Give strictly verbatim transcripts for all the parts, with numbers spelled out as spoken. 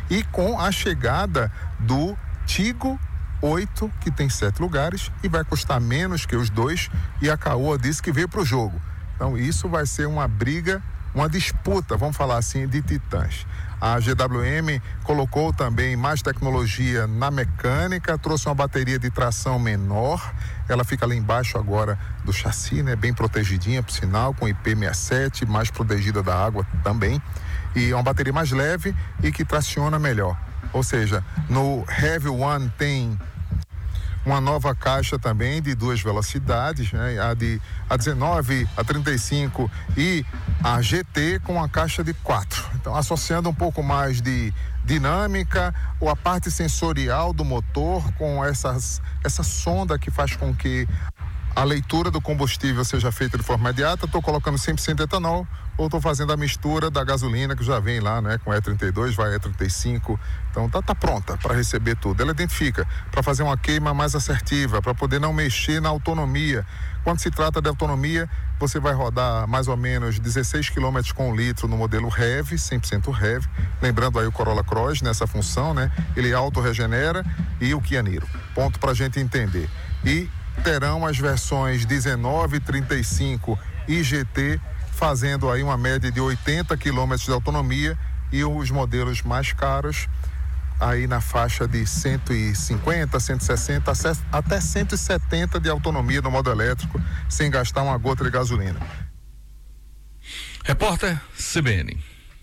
e com a chegada do Tigo oito, que tem sete lugares e vai custar menos que os dois, e a Caoa disse que veio para o jogo. Então isso vai ser uma briga, uma disputa, vamos falar assim, de titãs. A G W M colocou também mais tecnologia na mecânica, trouxe uma bateria de tração menor, ela fica ali embaixo agora do chassi, né? Bem protegidinha, por sinal, com I P sessenta e sete, mais protegida da água também, e é uma bateria mais leve e que traciona melhor. Ou seja, no Heavy One tem uma nova caixa também de duas velocidades, né? A de a dezenove, a trinta e cinco e a G T com a caixa de quatro. Então, associando um pouco mais de dinâmica, ou a parte sensorial do motor com essas, essa sonda que faz com que a leitura do combustível seja feita de forma imediata. Estou colocando cem por cento de etanol ou estou fazendo a mistura da gasolina que já vem lá, né, com E trinta e dois, vai E trinta e cinco. Então tá, tá pronta para receber tudo. Ela identifica para fazer uma queima mais assertiva, para poder não mexer na autonomia. Quando se trata de autonomia, você vai rodar mais ou menos dezesseis quilômetros com litro no modelo Heavy, cem por cento Heavy. Lembrando aí o Corolla Cross nessa função, né? Ele auto-regenera, e o Kia Niro. Ponto para a gente entender. E terão as versões dezenove, trinta e cinco e G T fazendo aí uma média de oitenta quilômetros de autonomia, e os modelos mais caros aí na faixa de cento e cinquenta, cento e sessenta, até cento e setenta de autonomia no modo elétrico, sem gastar uma gota de gasolina. Repórter C B N.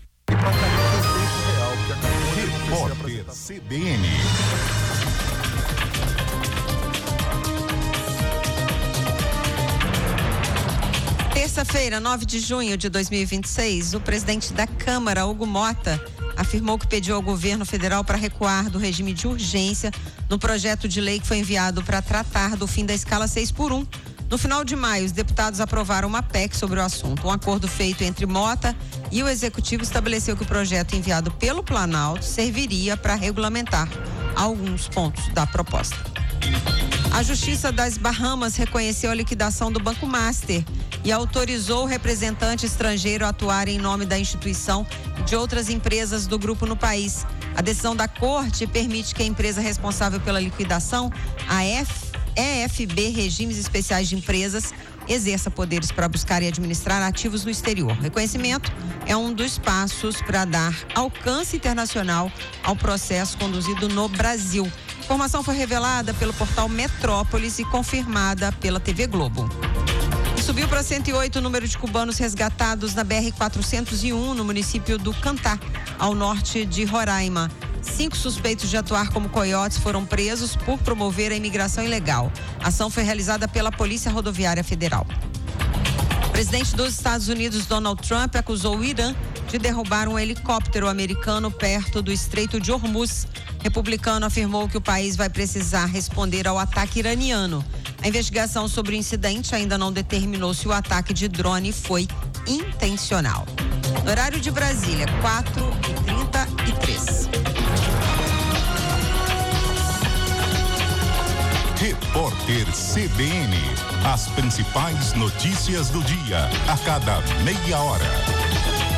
Repórter C B N. Terça-feira, nove de junho de dois mil e vinte e seis, o presidente da Câmara, Hugo Mota, afirmou que pediu ao governo federal para recuar do regime de urgência no projeto de lei que foi enviado para tratar do fim da escala seis por um. No final de maio, os deputados aprovaram uma P E C sobre o assunto. Um acordo feito entre Mota e o Executivo estabeleceu que o projeto enviado pelo Planalto serviria para regulamentar alguns pontos da proposta. A Justiça das Bahamas reconheceu a liquidação do Banco Master e autorizou o representante estrangeiro a atuar em nome da instituição e de outras empresas do grupo no país. A decisão da Corte permite que a empresa responsável pela liquidação, a E F B Regimes Especiais de Empresas, exerça poderes para buscar e administrar ativos no exterior. O reconhecimento é um dos passos para dar alcance internacional ao processo conduzido no Brasil. A informação foi revelada pelo portal Metrópolis e confirmada pela T V Globo. Subiu para cento e oito o número de cubanos resgatados na B R quatrocentos e um, no município do Cantá, ao norte de Roraima. Cinco suspeitos de atuar como coiotes foram presos por promover a imigração ilegal. A ação foi realizada pela Polícia Rodoviária Federal. O presidente dos Estados Unidos, Donald Trump, acusou o Irã de derrubar um helicóptero americano perto do Estreito de Hormuz. O republicano afirmou que o país vai precisar responder ao ataque iraniano. A investigação sobre o incidente ainda não determinou se o ataque de drone foi intencional. No horário de Brasília, quatro e trinta e três. Repórter C B N. As principais notícias do dia, a cada meia hora.